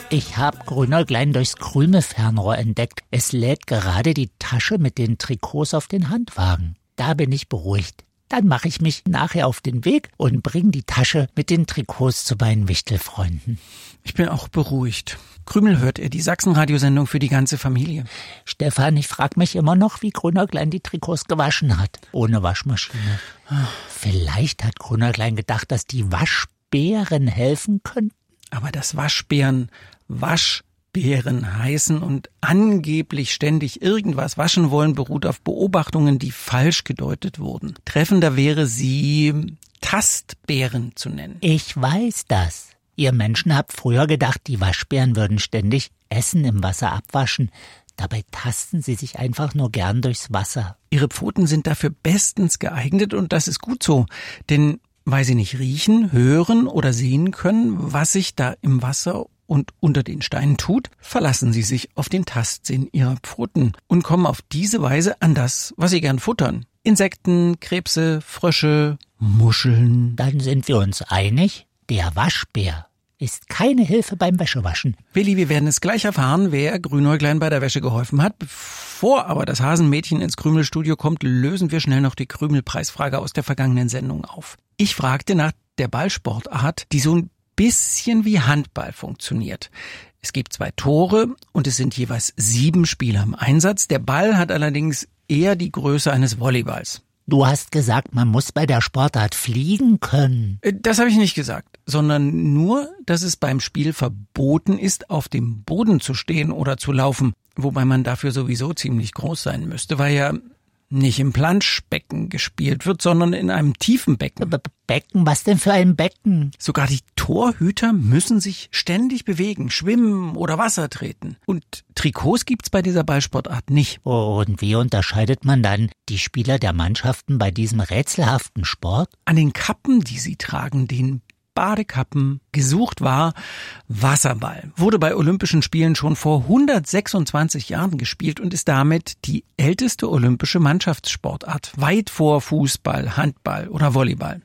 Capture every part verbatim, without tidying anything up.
Ich habe Grünäuglein durchs Krümelfernrohr entdeckt. Es lädt gerade die Tasche mit den Trikots auf den Handwagen. Da bin ich beruhigt. Dann mache ich mich nachher auf den Weg und bringe die Tasche mit den Trikots zu meinen Wichtelfreunden. Ich bin auch beruhigt. Krümel hört er die Sachsen-Radiosendung für die ganze Familie. Stefan, ich frage mich immer noch, wie Grünäuglein die Trikots gewaschen hat. Ohne Waschmaschine. Vielleicht hat Grünäuglein gedacht, dass die Waschbären helfen könnten. Aber dass Waschbären Waschbären heißen und angeblich ständig irgendwas waschen wollen, beruht auf Beobachtungen, die falsch gedeutet wurden. Treffender wäre sie Tastbären zu nennen. Ich weiß das. Ihr Menschen habt früher gedacht, die Waschbären würden ständig Essen im Wasser abwaschen. Dabei tasten sie sich einfach nur gern durchs Wasser. Ihre Pfoten sind dafür bestens geeignet und das ist gut so. Denn weil sie nicht riechen, hören oder sehen können, was sich da im Wasser und unter den Steinen tut, verlassen sie sich auf den Tastsinn ihrer Pfoten und kommen auf diese Weise an das, was sie gern futtern. Insekten, Krebse, Frösche, Muscheln. Dann sind wir uns einig, der Waschbär ist keine Hilfe beim Wäschewaschen. Willi, wir werden es gleich erfahren, wer Grünäuglein bei der Wäsche geholfen hat. Bevor aber das Hasenmädchen ins Krümelstudio kommt, lösen wir schnell noch die Krümelpreisfrage aus der vergangenen Sendung auf. Ich fragte nach der Ballsportart, die so ein bisschen wie Handball funktioniert. Es gibt zwei Tore und es sind jeweils sieben Spieler im Einsatz. Der Ball hat allerdings eher die Größe eines Volleyballs. Du hast gesagt, man muss bei der Sportart fliegen können. Das habe ich nicht gesagt, sondern nur, dass es beim Spiel verboten ist, auf dem Boden zu stehen oder zu laufen. Wobei man dafür sowieso ziemlich groß sein müsste, weil ja nicht im Planschbecken gespielt wird, sondern in einem tiefen Becken. Be- Becken? Was denn für ein Becken? Sogar die Torhüter müssen sich ständig bewegen, schwimmen oder Wasser treten. Und Trikots gibt's bei dieser Ballsportart nicht. Und wie unterscheidet man dann die Spieler der Mannschaften bei diesem rätselhaften Sport? An den Kappen, die sie tragen, den Badekappen. Gesucht war Wasserball. Wurde bei Olympischen Spielen schon vor hundertsechsundzwanzig Jahren gespielt und ist damit die älteste olympische Mannschaftssportart. Weit vor Fußball, Handball oder Volleyball.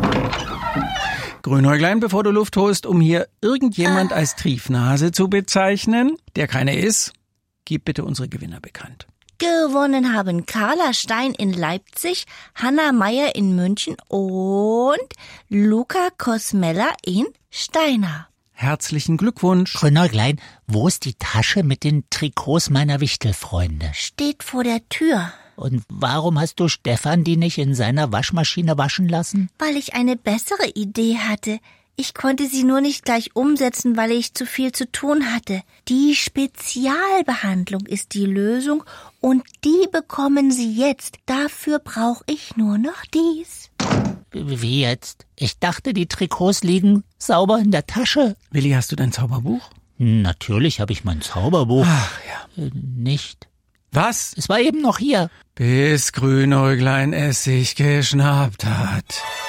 Grünäuglein, bevor du Luft holst, um hier irgendjemand als Triefnase zu bezeichnen, der keine ist, gib bitte unsere Gewinner bekannt. Gewonnen haben Carla Stein in Leipzig, Hanna Meyer in München und Luca Kosmella in Steinau. Herzlichen Glückwunsch. Grünäuglein, wo ist die Tasche mit den Trikots meiner Wichtelfreunde? Steht vor der Tür. Und warum hast du Stefan die nicht in seiner Waschmaschine waschen lassen? Weil ich eine bessere Idee hatte. Ich konnte sie nur nicht gleich umsetzen, weil ich zu viel zu tun hatte. Die Spezialbehandlung ist die Lösung und die bekommen Sie jetzt. Dafür brauche ich nur noch dies. Wie jetzt? Ich dachte, die Trikots liegen sauber in der Tasche. Willi, hast du dein Zauberbuch? Natürlich habe ich mein Zauberbuch. Ach ja. Äh, nicht. Was? Es war eben noch hier. Bis Grünäuglein es sich geschnappt hat.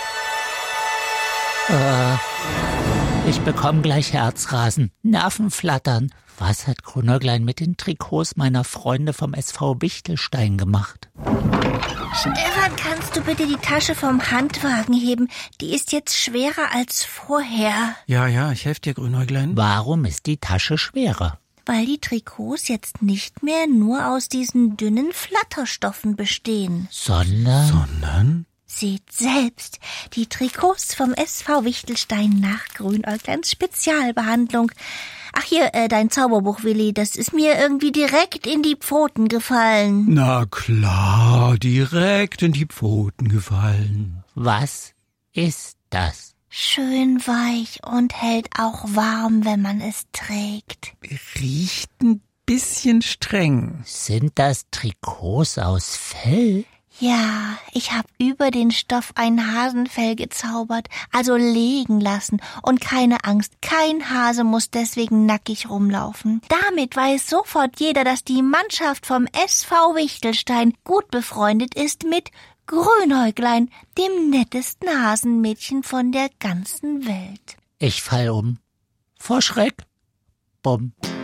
Äh, ich bekomme gleich Herzrasen, Nervenflattern. Was hat Grünäuglein mit den Trikots meiner Freunde vom S V Wichtelstein gemacht? Stefan, kannst du bitte die Tasche vom Handwagen heben? Die ist jetzt schwerer als vorher. Ja, ja, ich helfe dir, Grünäuglein. Warum ist die Tasche schwerer? Weil die Trikots jetzt nicht mehr nur aus diesen dünnen Flatterstoffen bestehen. Sondern? Sondern? Seht selbst, die Trikots vom S V Wichtelstein nach Grünäugleins Spezialbehandlung. Ach hier, äh, dein Zauberbuch, Willi, das ist mir irgendwie direkt in die Pfoten gefallen. Na klar, direkt in die Pfoten gefallen. Was ist das? Schön weich und hält auch warm, wenn man es trägt. Riecht ein bisschen streng. Sind das Trikots aus Fell? Ja, ich hab über den Stoff ein Hasenfell gezaubert, also legen lassen. Und keine Angst, kein Hase muss deswegen nackig rumlaufen. Damit weiß sofort jeder, dass die Mannschaft vom S V Wichtelstein gut befreundet ist mit Grünäuglein, dem nettesten Hasenmädchen von der ganzen Welt. Ich fall um. Vor Schreck. Bumm.